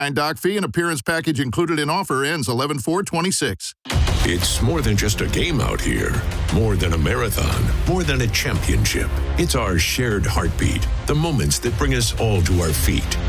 Doc fee and appearance package included in offer ends 11/4/26. It's more than just a game out here. More than a marathon. More than a championship. It's our shared heartbeat. The moments that bring us all to our feet.